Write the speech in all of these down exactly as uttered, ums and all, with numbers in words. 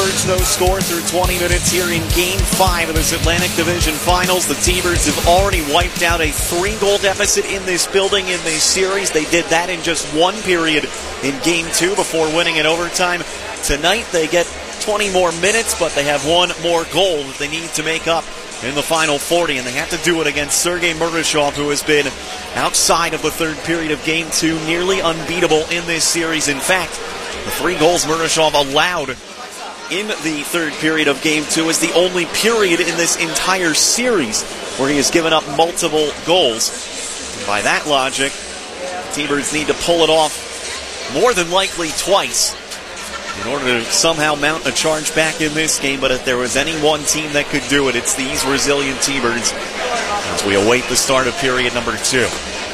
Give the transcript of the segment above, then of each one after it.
T-Birds no score through twenty minutes here in Game five of this Atlantic Division Finals. The T-Birds have already wiped out a three-goal deficit in this building in this series. They did that in just one period in Game two before winning in overtime. Tonight they get twenty more minutes, but they have one more goal that they need to make up in the final forty, and they have to do it against Sergei Murdashov, who has been outside of the third period of Game two, nearly unbeatable in this series. In fact, the three goals Murdashov allowed in the third period of Game two is the only period in this entire series where he has given up multiple goals. And by that logic, the T-Birds need to pull it off more than likely twice in order to somehow mount a charge back in this game. But if there was any one team that could do it, it's these resilient T-Birds as we await the start of period number two.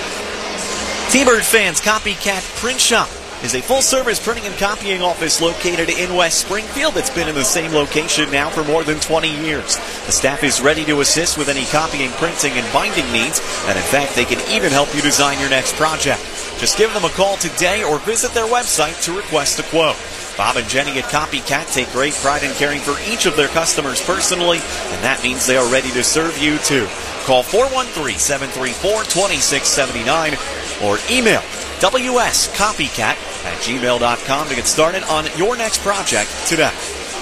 T-Bird fans, Copycat Print Shop is a full-service printing and copying office located in West Springfield that's been in the same location now for more than twenty years. The staff is ready to assist with any copying, printing, and binding needs, and in fact, they can even help you design your next project. Just give them a call today or visit their website to request a quote. Bob and Jenny at Copycat take great pride in caring for each of their customers personally, and that means they are ready to serve you too. Call four one three, seven three four, two six seven nine or email w s copycat at gmail dot com to get started on your next project today.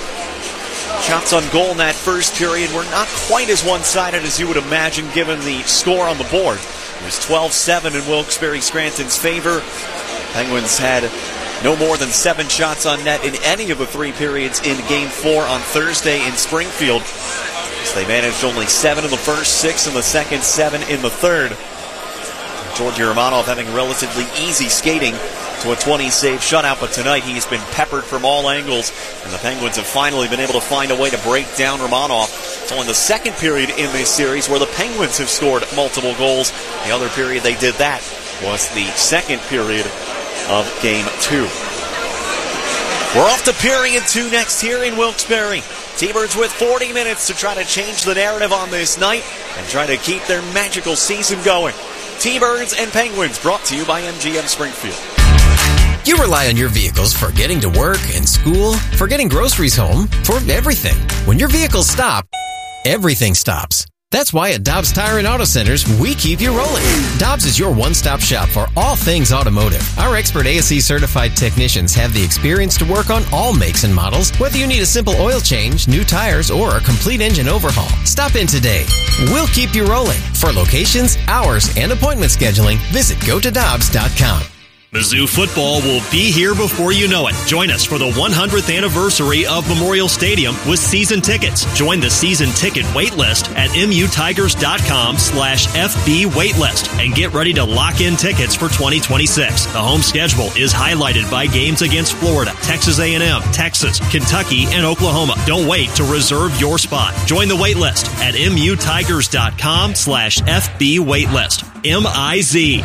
Shots on goal in that first period were not quite as one-sided as you would imagine given the score on the board. It was twelve seven in Wilkes-Barre Scranton's favor. Penguins had no more than seven shots on net in any of the three periods in Game four on Thursday in Springfield. So they managed only seven in the first, six in the second, seven in the third. Georgi Romanov having relatively easy skating to a twenty-save shutout, but tonight he's been peppered from all angles, and the Penguins have finally been able to find a way to break down Romanov. It's only the second period in this series where the Penguins have scored multiple goals. The other period they did that was the second period of Game two. We're off to period two next here in Wilkes-Barre. T-Birds with forty minutes to try to change the narrative on this night and try to keep their magical season going. T-Birds and Penguins brought to you by M G M Springfield. You rely on your vehicles for getting to work and school, for getting groceries home, for everything. When your vehicles stop, everything stops. That's why at Dobbs Tire and Auto Centers, we keep you rolling. Dobbs is your one-stop shop for all things automotive. Our expert A S E certified technicians have the experience to work on all makes and models, whether you need a simple oil change, new tires, or a complete engine overhaul. Stop in today. We'll keep you rolling. For locations, hours, and appointment scheduling, visit go to dobbs dot com. Mizzou football will be here before you know it. Join us for the one hundredth anniversary of Memorial Stadium with season tickets. Join the season ticket waitlist at mutigers.com slash FB waitlist and get ready to lock in tickets for twenty twenty-six. The home schedule is highlighted by games against Florida, Texas A and M, Texas, Kentucky, and Oklahoma. Don't wait to reserve your spot. Join the waitlist at mutigers.com slash FB waitlist. M I Z.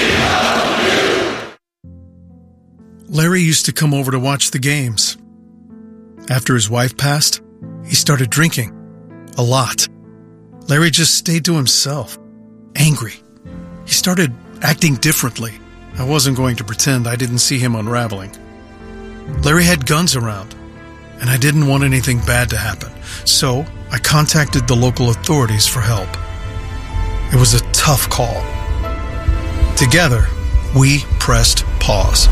Larry used to come over to watch the games. After his wife passed, he started drinking. A lot. Larry just stayed to himself. Angry. He started acting differently. I wasn't going to pretend I didn't see him unraveling. Larry had guns around, and I didn't want anything bad to happen. So I contacted the local authorities for help. It was a tough call. Together, we pressed pause.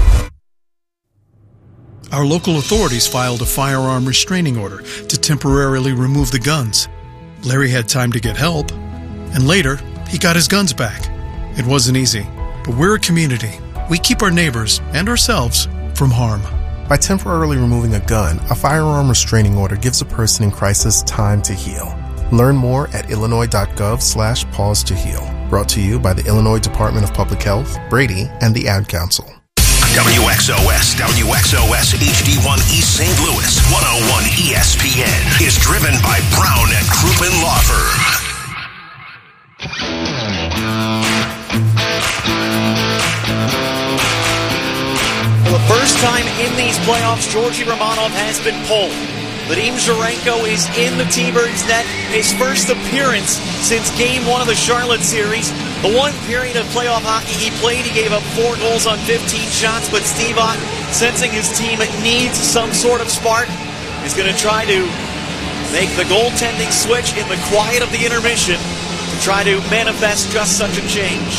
Our local authorities filed a firearm restraining order to temporarily remove the guns. Larry had time to get help, and later, he got his guns back. It wasn't easy, but we're a community. We keep our neighbors and ourselves from harm. By temporarily removing a gun, a firearm restraining order gives a person in crisis time to heal. Learn more at illinois.gov slash pause to heal. Brought to you by the Illinois Department of Public Health, Brady, and the Ad Council. W X O S, W X O S H D one East Saint Louis, one oh one E S P N is driven by Brown and Crouppen Law Firm. For the first time in these playoffs, Georgi Romanov has been pulled. Vadim Zherenko is in the T-Birds net. His first appearance since game one of the Charlotte series. The one period of playoff hockey he played, he gave up four goals on fifteen shots, but Steve Ott, sensing his team needs some sort of spark, is going to try to make the goaltending switch in the quiet of the intermission to try to manifest just such a change.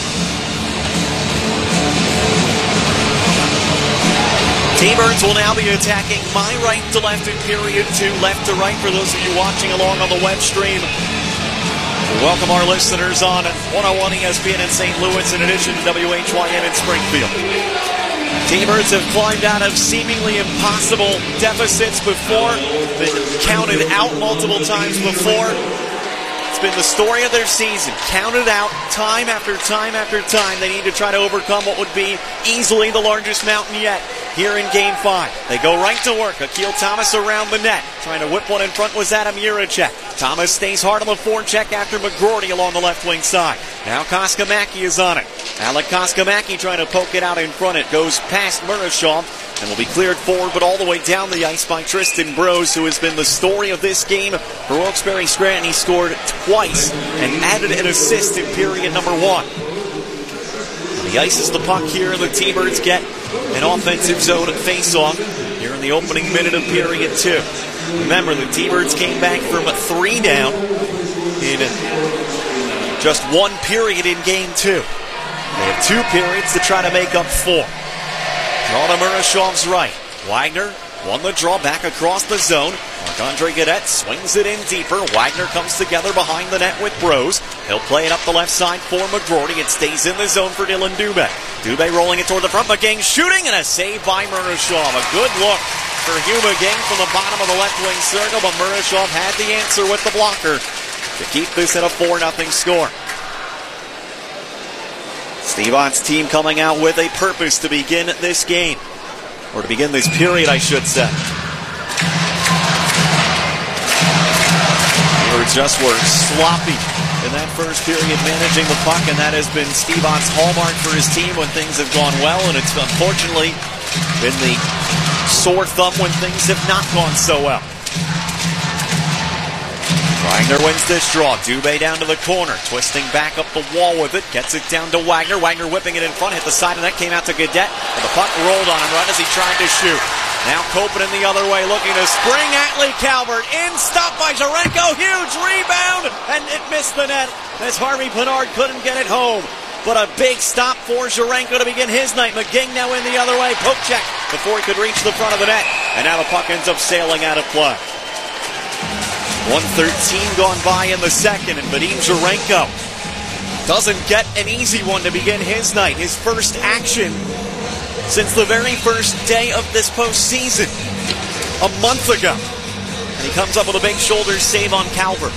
T-Birds will now be attacking my right to left in period two, left to right for those of you watching along on the web stream. We welcome our listeners on one oh one E S P N in Saint Louis in addition to W H Y M in Springfield. T-Birds have climbed out of seemingly impossible deficits before, been counted out multiple times before. It's been the story of their season. Counted out time after time after time. They need to try to overcome what would be easily the largest mountain yet here in Game five. They go right to work. Akil Thomas around the net. Trying to whip one in front was Adam Jiricek. Thomas stays hard on the forecheck after McGroarty along the left wing side. Now Koskamaki is on it. Alec Koskamaki trying to poke it out in front. It goes past Murashov and will be cleared forward, but all the way down the ice by Tristan Brose, who has been the story of this game for Wilkes-Barre Scranton. He scored twice and added an assist in period number one. The ice is the puck here, and the T-Birds get an offensive zone face-off here in the opening minute of period two. Remember, the T-Birds came back from three down in just one period in game two. They have two periods to try to make up four. Draw to Murashov's right. Wagner won the draw back across the zone. Marc-Andre Godet swings it in deeper. Wagner comes together behind the net with Brose. He'll play it up the left side for McGroarty. It stays in the zone for Dylan Dubé. Dubé rolling it toward the front. McGing shooting, and a save by Murashov. A good look for Hugh McGing from the bottom of the left wing circle, but Murashov had the answer with the blocker to keep this at a four nothing score. Steve Ott's team coming out with a purpose to begin this game. Or to begin this period, I should say. Or just were sloppy in that first period managing the puck, and that has been Steve Ott's hallmark for his team when things have gone well, and it's unfortunately been the sore thumb when things have not gone so well. Wagner wins this draw. Dubé down to the corner, twisting back up the wall with it, gets it down to Wagner. Wagner whipping it in front, hit the side of the net, came out to Godet, and the puck rolled on him right as he tried to shoot. Now Kopanen the other way, looking to spring at Lee Calvert. In, stopped by Jurenko, huge rebound, and it missed the net as Harvey Pinard couldn't get it home. But a big stop for Jurenko to begin his night. McGing now in the other way, poke check before he could reach the front of the net, and now the puck ends up sailing out of play. one thirteen gone by in the second, and Vadim Jurenko doesn't get an easy one to begin his night. His first action since the very first day of this postseason, a month ago. And he comes up with a big shoulder save on Calvert.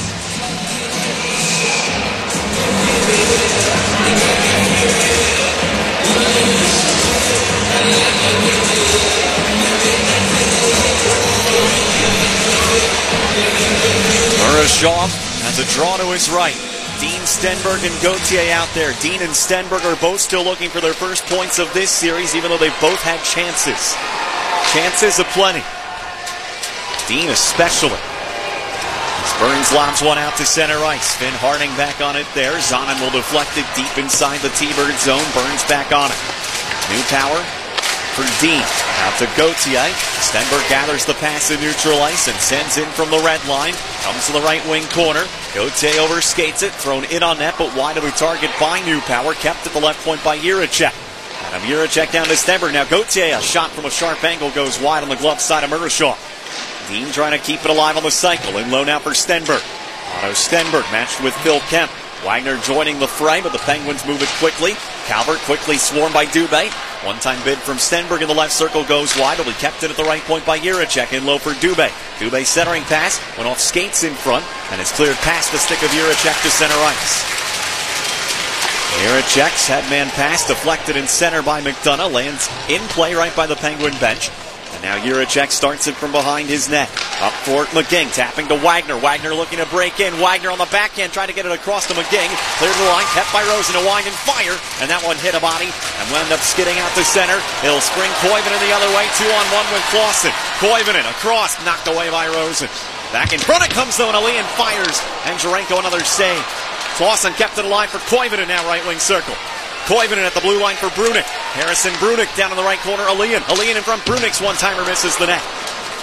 Murashov has a draw to his right. Dean Stenberg and Gauthier out there. Dean and Stenberg are both still looking for their first points of this series, even though they've both had chances. Chances aplenty. Dean especially. As Burns lobs one out to center ice. Finn Harding back on it there. Zonin will deflect it deep inside the T-Bird zone. Burns back on it. New power for Dean. Out to Gauthier. Stenberg gathers the pass in neutral ice and sends in from the red line. Comes to the right wing corner. Gauthier overskates it. Thrown in on net, but wide of the target by New Power. Kept at the left point by Jiricek. Adam Jiricek down to Stenberg. Now Gauthier, a shot from a sharp angle, goes wide on the glove side of Murashov. Dean trying to keep it alive on the cycle. In low now for Stenberg. Otto Stenberg matched with Phil Kemp. Wagner joining the fray, but the Penguins move it quickly. Calvert quickly swarmed by Dubé. One-time bid from Stenberg in the left circle goes wide. Will be kept in at the right point by Jiricek. In low for Dubé. Dubé centering pass. Went off skates in front and is cleared past the stick of Jiricek to center ice. Jiricek's headman pass deflected in center by McDonough. Lands in play right by the Penguin bench. And now Jiricek starts it from behind his net. Up for McGing, tapping to Wagner. Wagner looking to break in. Wagner on the backhand, trying to get it across to McGing. Cleared the line, kept by Rosen to wind and fire. And that one hit a body and wound up skidding out to center. He'll spring Koivunen the other way. Two on one with Clausen. Koivunen across, knocked away by Rosen. Back in front it comes though, and Alian fires. And Jurenko another save. Clausen kept it alive for Koivunen, now right wing circle. Koivunen at the blue line for Brunick. Harrison Brunick down in the right corner. Alian. Alian in front. Brunick's one-timer misses the net.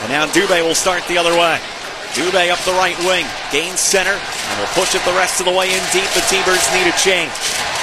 And now Dubé will start the other way. Dubé up the right wing, gains center, and will push it the rest of the way in deep. The T-Birds need a change.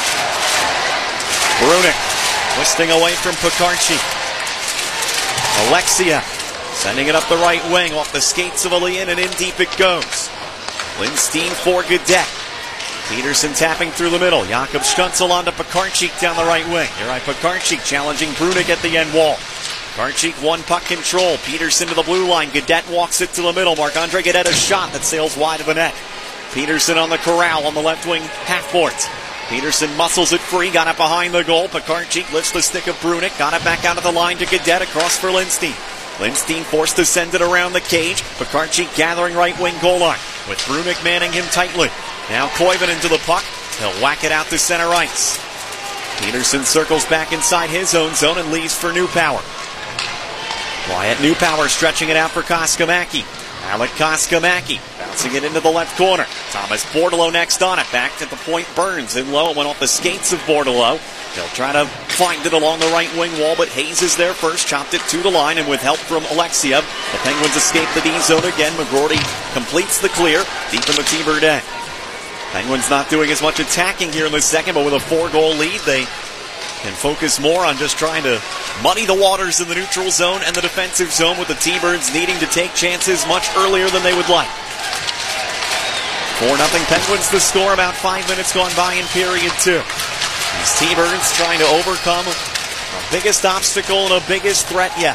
Brunic twisting away from Pekarczyk. Alexia sending it up the right wing off the skates of Alian, and in deep it goes. Lindstein for Gaudette. Peterson tapping through the middle. Jakob Stützle onto Pekarczyk down the right wing. Here I Pekarczyk challenging Brunic at the end wall. Pekarczyk one puck control. Peterson to the blue line. Gaudette walks it to the middle. Marc-Andre Gaudette a shot that sails wide of the net. Peterson on the corral on the left wing half boards. Peterson muscles it free. Got it behind the goal. Pekarczyk lifts the stick of Brunic. Got it back out of the line to Gaudette across for Lindstein. Lindstein forced to send it around the cage. Pekarczyk gathering right wing goal line with Brunic manning him tightly. Now Koivunen into the puck. He'll whack it out to center ice. Peterson circles back inside his own zone and leaves for Newpower. Wyatt Newpower stretching it out for Koskimäki. Alec Koskimäki bouncing it into the left corner. Thomas Bordeleau next on it. Back to the point. Burns in low. It went off the skates of Bordeleau. They'll try to find it along the right wing wall, but Hayes is there first. Chopped it to the line, and with help from Alexiev, the Penguins escape the D zone again. McGroarty completes the clear deep in the T-Bird end. Penguins not doing as much attacking here in the second, but with a four-goal lead, they can focus more on just trying to muddy the waters in the neutral zone and the defensive zone, with the T-Birds needing to take chances much earlier than they would like. four nothing Penguins the score, about five minutes gone by in period two. These T-Birds trying to overcome the biggest obstacle and the biggest threat yet.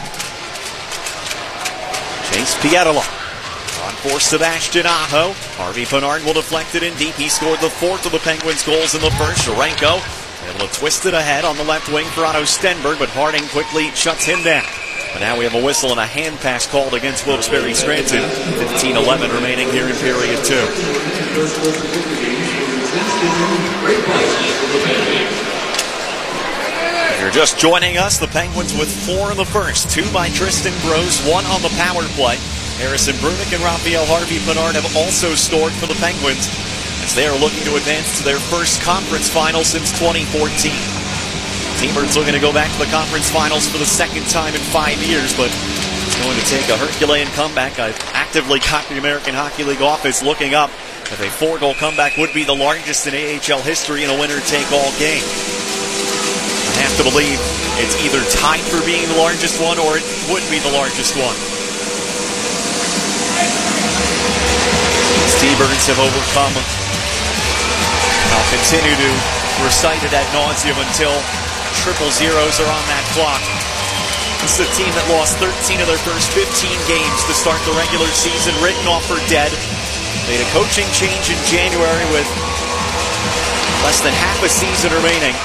Chase Pietila on for Sebastian Aho. Harvey Pinard will deflect it in deep. He scored the fourth of the Penguins' goals in the first. Sharenko able to twist it ahead on the left wing for Otto Stenberg, but Harding quickly shuts him down. But now we have a whistle and a hand pass called against Wilkes-Barre Scranton. fifteen eleven remaining here in period two. If you're just joining us, the Penguins with four in the first. Two by Tristan Gross, one on the power play. Harrison Brunic and Raphael Harvey Pinard have also scored for the Penguins as they are looking to advance to their first conference final since twenty fourteen. T-Birds looking to go back to the conference finals for the second time in five years, but it's going to take a Herculean comeback. I've actively got the American Hockey League office looking up if a four-goal comeback would be the largest in A H L history in a winner-take-all game. I have to believe it's either tied for being the largest one or it would be the largest one. These T-Birds have overcome. I'll continue to recite it ad nauseum until triple zeros are on that clock. This is a team that lost thirteen of their first fifteen games to start the regular season, written off for dead. Made a coaching change in January with less than half a season remaining.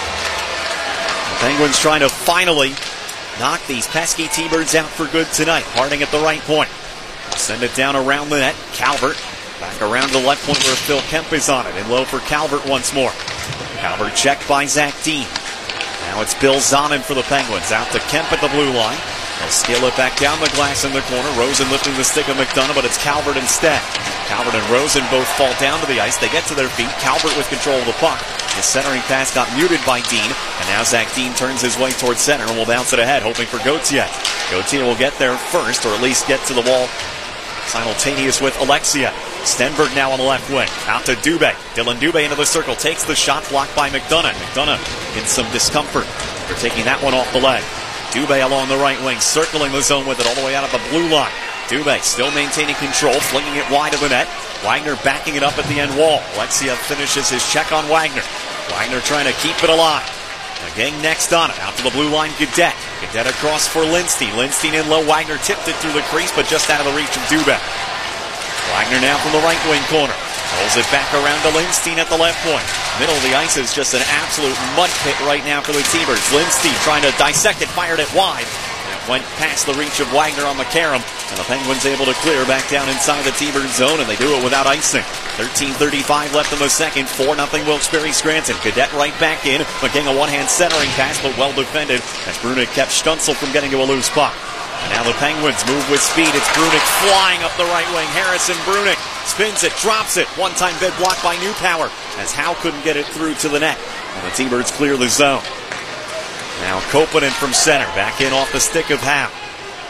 The Penguins trying to finally knock these pesky T-Birds out for good tonight. Harding at the right point. Send it down around the net. Calvert back around the left point where Phil Kemp is on it. And low for Calvert once more. Calvert checked by Zach Dean. Now it's Bill Zonin for the Penguins. Out to Kemp at the blue line. They'll steal it back down the glass in the corner. Rosen lifting the stick of McDonough, but it's Calvert instead. Calvert and Rosen both fall down to the ice. They get to their feet. Calvert with control of the puck. His centering pass got muted by Dean. And now Zach Dean turns his way towards center and will bounce it ahead, hoping for Gauthier. Gauthier will get there first, or at least get to the wall simultaneous with Alexia. Stenberg now on the left wing. Out to Dubé. Dylan Dubé into the circle. Takes the shot, blocked by McDonough. McDonough in some discomfort for taking that one off the leg. Dubé along the right wing, circling the zone with it all the way out of the blue line. Dubé still maintaining control, flinging it wide of the net. Wagner backing it up at the end wall. Alexia finishes his check on Wagner. Wagner trying to keep it alive. The gang next on it. Out to the blue line, Gaudette. Gaudette across for Lindstein. Lindstein in low. Wagner tipped it through the crease, but just out of the reach of Dubé. Wagner now from the right wing corner. Pulls it back around to Lindstein at the left point. Middle of the ice is just an absolute mud pit right now for the T-Birds. Lindstein trying to dissect it, fired it wide. And it went past the reach of Wagner on McCarron. And the Penguins able to clear back down inside the T-Bird zone, and they do it without icing. thirteen thirty-five left in the second. four nothing Wilkes-Barre Scranton. Gaudette right back in. McGing a one-hand centering pass, but well defended as Brunic kept Stützle from getting to a loose puck. And now the Penguins move with speed. It's Brunic flying up the right wing. Harrison Brunic spins it, drops it. One-time bid blocked by Newpower as Howe couldn't get it through to the net. And the T-Birds clear the zone. Now Koponen from center. Back in off the stick of Howe.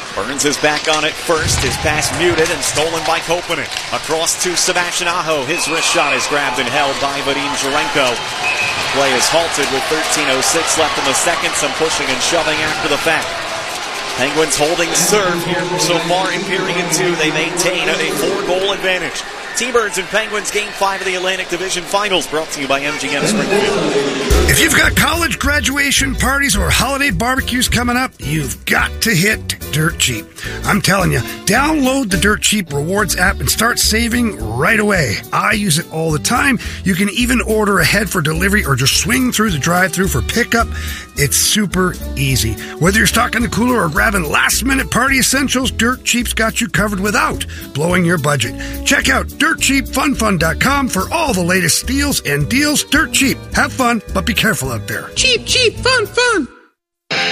Burns is back on it first. His pass muted and stolen by Koponen. Across to Sebastian Aho. His wrist shot is grabbed and held by Vadim Jurenko. Play is halted with thirteen oh six left in the second. Some pushing and shoving after the fact. Penguins holding serve here so far in period two. They maintain a four-goal advantage. T-Birds and Penguins Game five of the Atlantic Division Finals, brought to you by M G M Springfield. If you've got college graduation parties or holiday barbecues coming up, you've got to hit Dirt Cheap. I'm telling you, download the Dirt Cheap Rewards app and start saving right away. I use it all the time. You can even order ahead for delivery or just swing through the drive-thru for pickup. It's super easy. Whether you're stocking the cooler or grabbing last-minute party essentials, Dirt Cheap's got you covered without blowing your budget. Check out dirt cheap fun fun dot com for all the latest steals and deals. Dirt Cheap. Have fun, but be careful out there. Cheap, cheap, fun, fun.